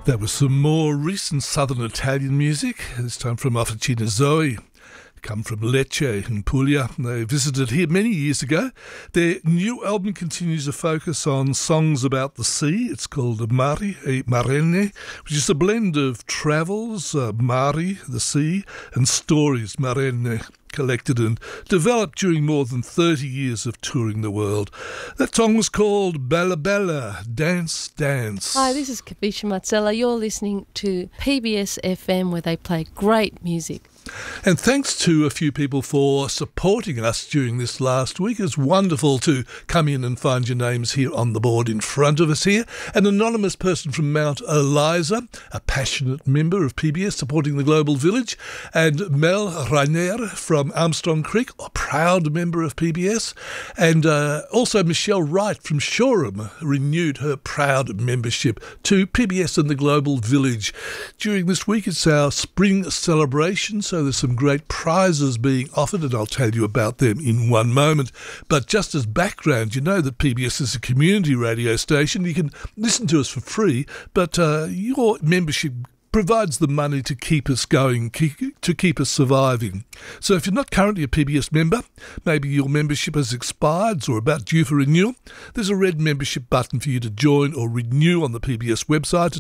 That was some more recent Southern Italian music, this time from Officina Zoe. Come from Lecce in Puglia. They visited here many years ago. Their new album continues to focus on songs about the sea. It's called Mari e Marenne, which is a blend of travels, Mari, the sea, and stories, Marenne, collected and developed during more than 30 years of touring the world. That song was called Bella Bella, Dance Dance. Hi, this is Kavisha Mazzella. You're listening to PBS FM, where they play great music. And thanks to a few people for supporting us during this last week. It's wonderful to come in and find your names here on the board in front of us here. An anonymous person from Mount Eliza, a passionate member of PBS supporting the Global Village, and Mel Rainer from Armstrong Creek, a proud member of PBS, and also Michelle Wright from Shoreham renewed her proud membership to PBS and the Global Village. During this week it's our spring celebration, so there's some great prizes being offered, and I'll tell you about them in one moment. But just as background, you know that PBS is a community radio station. You can listen to us for free, but your membership provides the money to keep us going, to keep us surviving. So if you're not currently a PBS member, maybe your membership has expired or about due for renewal, there's a red membership button for you to join or renew on the PBS website at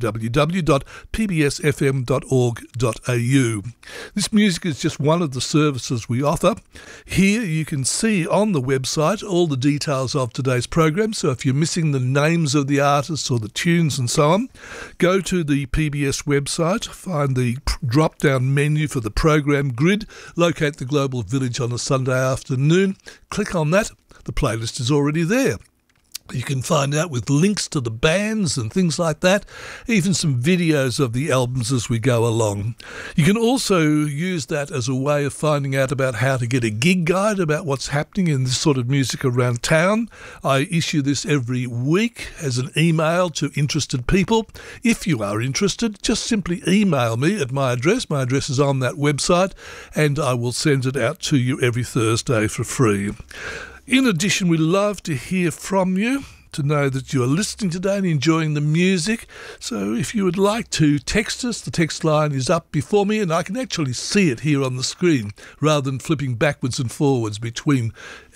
www.pbsfm.org.au. This music is just one of the services we offer. Here you can see on the website all the details of today's program, so if you're missing the names of the artists or the tunes and so on, go to the PBS website, find the drop-down menu for the program grid, locate the Global Village on a Sunday afternoon, click on that, the playlist is already there. You can find out with links to the bands and things like that, even some videos of the albums as we go along. You can also use that as a way of finding out about how to get a gig guide about what's happening in this sort of music around town. I issue this every week as an email to interested people. If you are interested, just simply email me at my address. My address is on that website, and I will send it out to you every Thursday for free. In addition, we love to hear from you, to know that you are listening today and enjoying the music. So if you would like to text us, the text line is up before me, and I can actually see it here on the screen rather than flipping backwards and forwards between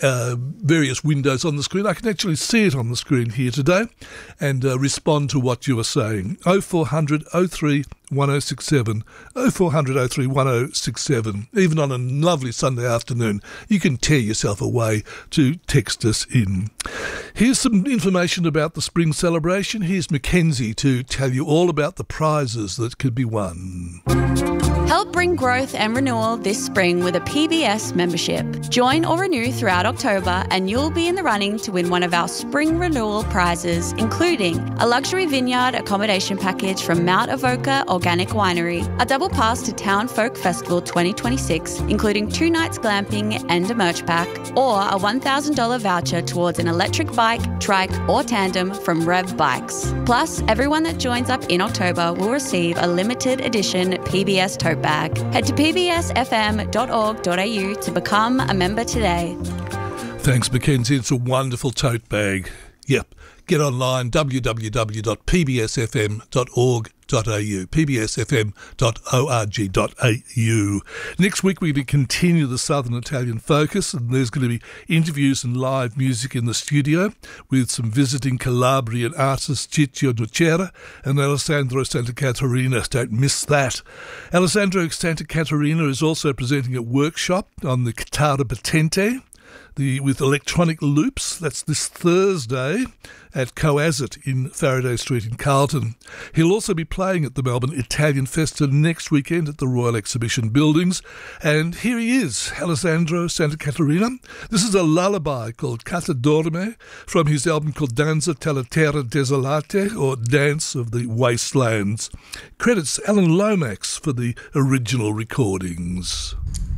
various windows on the screen. I can actually see it on the screen here today and respond to what you are saying. 0400 03 1067, 0400 03 1067. Even on a lovely Sunday afternoon, you can tear yourself away to text us in. Here's some information about the spring celebration. Here's Mackenzie to tell you all about the prizes that could be won. Help bring growth and renewal this spring with a PBS membership. Join or renew throughout October and you'll be in the running to win one of our spring renewal prizes, including a luxury vineyard accommodation package from Mount Avoca Organic Winery, a double pass to Town Folk Festival 2026, including 2 nights glamping and a merch pack, or a $1,000 voucher towards an electric bike, trike or tandem from Rev Bikes. Plus, everyone that joins up in October will receive a limited edition PBS tote bag. Head to pbsfm.org.au to become a member today. Thanks, Mackenzie. It's a wonderful tote bag. Yep. Get online, www.pbsfm.org.au, pbsfm.org.au. Next week we're going to continue the Southern Italian focus, and there's going to be interviews and live music in the studio with some visiting Calabrian artists, Ciccio Nucera and Alessandro Santa Caterina. Don't miss that. Alessandro Santa Caterina is also presenting a workshop on the Chitarra Battente with electronic loops. That's this Thursday at Coazit in Faraday Street in Carlton. He'll also be playing at the Melbourne Italian Festa next weekend at the Royal Exhibition Buildings. And here he is, Alessandro Santa Caterina. This is a lullaby called Casa Dorme from his album called Danza della Terra Desolate, or Dance of the Wastelands. Credits Alan Lomax for the original recordings.